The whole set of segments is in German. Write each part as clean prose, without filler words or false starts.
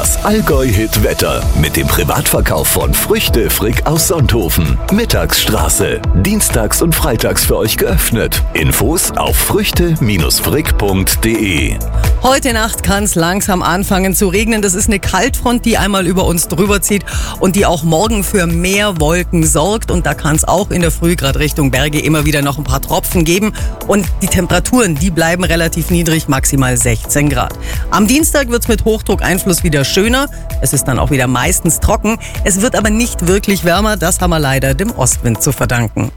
Das Allgäu-Hit-Wetter mit dem Privatverkauf von Früchte Frick aus Sonthofen. Mittagsstraße. Dienstags und freitags für euch geöffnet. Infos auf früchte-frick.de. Heute Nacht kann es langsam anfangen zu regnen. Das ist eine Kaltfront, die einmal über uns drüber zieht und die auch morgen für mehr Wolken sorgt. Und da kann es auch in der Früh gerade Richtung Berge immer wieder noch ein paar Tropfen geben. Und die Temperaturen, die bleiben relativ niedrig, maximal 16 Grad. Am Dienstag wird es mit Hochdruckeinfluss wieder schöner. Es ist dann auch wieder meistens trocken. Es wird aber nicht wirklich wärmer. Das haben wir leider dem Ostwind zu verdanken.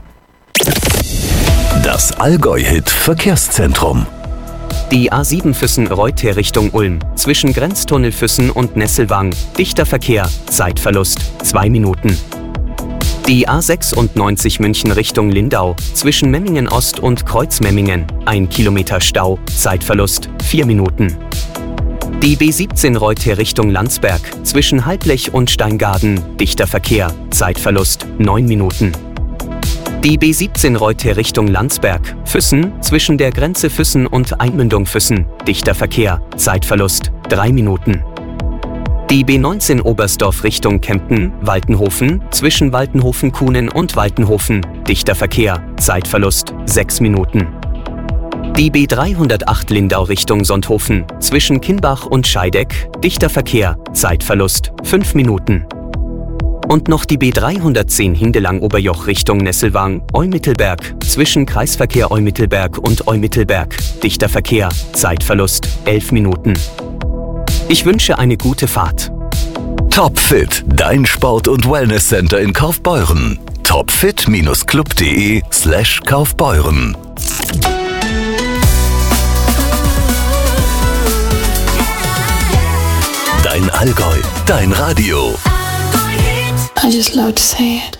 Das Allgäu-Hit-Verkehrszentrum. Die A7 Füssen-Reuth Richtung Ulm. Zwischen Grenztunnel Füssen und Nesselwang. Dichter Verkehr. Zeitverlust 2 Minuten. Die A96 München Richtung Lindau. Zwischen Memmingen Ost und Kreuzmemmingen. 1 Kilometer Stau. Zeitverlust 4 Minuten. Die B17 Reuth Richtung Landsberg. Zwischen Halblech und Steingaden. Dichter Verkehr. Zeitverlust 9 Minuten. Die B17 Reuth Richtung Landsberg. Füssen, zwischen der Grenze Füssen und Einmündung Füssen. Dichter Verkehr. Zeitverlust 3 Minuten. Die B19 Oberstdorf Richtung Kempten, Waltenhofen, zwischen Waltenhofen-Kuhnen und Waltenhofen. Dichter Verkehr. Zeitverlust 6 Minuten. Die B308 Lindau Richtung Sonthofen, zwischen Kimbach und Scheideck. Dichter Verkehr. Zeitverlust 5 Minuten. Und noch die B310 Hindelang-Oberjoch Richtung Nesselwang, Eumittelberg, zwischen Kreisverkehr Eumittelberg und Eumittelberg. Dichter Verkehr, Zeitverlust 11 Minuten. Ich wünsche eine gute Fahrt. Topfit, dein Sport- und Wellnesscenter in Kaufbeuren. topfit-club.de/Kaufbeuren. Dein Allgäu, dein Radio. I just love to say it.